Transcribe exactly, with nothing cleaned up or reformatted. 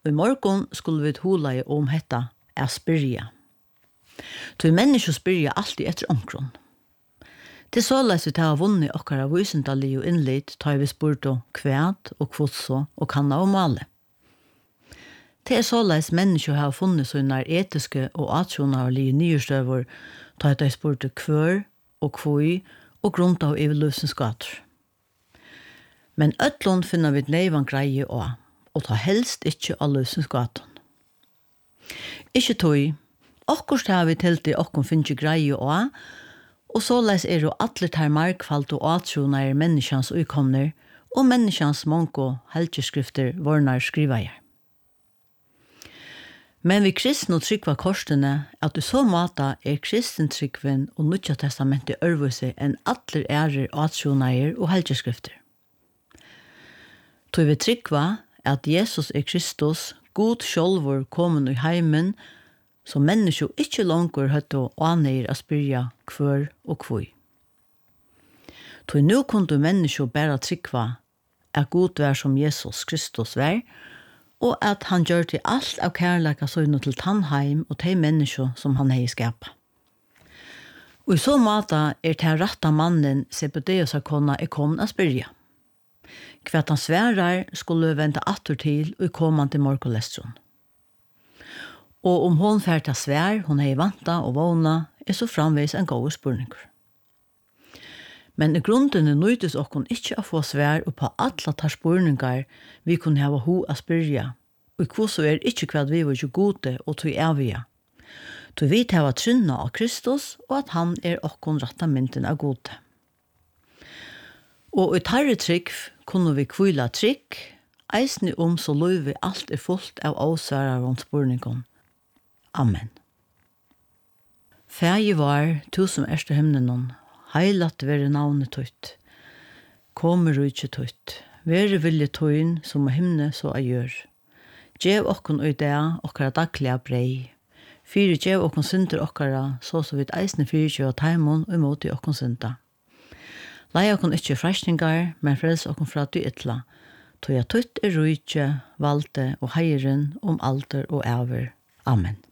I morgon skulle vi hula om hetta er spyrja. Tui mennesker spyrja alltid etter omkron. Til såleis vi tar vunni okkara vysindali og innlit tar vi spurt om kvæt og kvotso og kanna og male. Til såleis mennesker har funnet sånne etiske og atsjonarlige nyerstøver tar vi spurt om kvør og kvøy og grunnt av iveløsens gater. Men øtlån finner vi neivan greie også, og ta helst ikke av løsens gaten. Ikke tog, akkurat har vi til til okkom finner greie også, og såleis er jo atler tar markfalt og atsjonar menneskans ukomner, og menneskans monko helgeskrifter vornar skrivaier. Men vi kristne og trykva korsene at i så måte er kristentrykven og Nutja testamentet ørvuse enn atler ærer atsjonar og helgeskrifter. Tog vi trykva at Jesus er Kristus, god sjolvor komen i heimen, så mennesker ikke langer høtte og aner å spyrja kvør og kvøy. Tog nå kunne mennesker bare trykva at god vær som Jesus Kristus vær, og at han gjør til alt av kærleika søgnet til tannheim og til mennesker som han har skapet. Og i så måte er til rette mannen Zebedeus kona er kommet å spyrja. Kvært han sværar skulle vente atter til og komme til morgenlestron. Og om hon færta svær, hon hei vanta og våna, er så framvis en god spurningur. Men i grunden nøydes okkon ikkje å få svær og på alle tar spurningar vi kunne hava ho a spyrja, og kvose er ikkje kvad vi var jo gode og tog evige. Tog vi hava trynna av Kristus og at han er okkon ratta mynten av gode. Og i tarre trygg kunne vi kvila trygg, eisne om så løyvi alt er fullt av avsværa rundt spurningon. Amen. Fægi var, tu som erste himnenon, heilat vere navnet tøyt, kommer rujtje tøyt, vere vilje tøyn som av himne så a gjør. Gjev okkon ui dea okkara daglega brei, fyri gjev okkon synder okkara, så så vidt eisne fyri gjev taimon og imot i okkon synda. Lei okkon ikkje frestningar, men frels okkon fra dy ytla, tøy a tøyt er rujtje, valde og heiren om alder og æver. Amen.